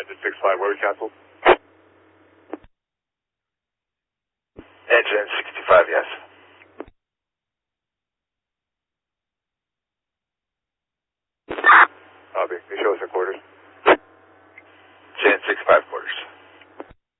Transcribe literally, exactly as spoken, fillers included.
Engine six five, where we canceled? Engine sixty-five, yes.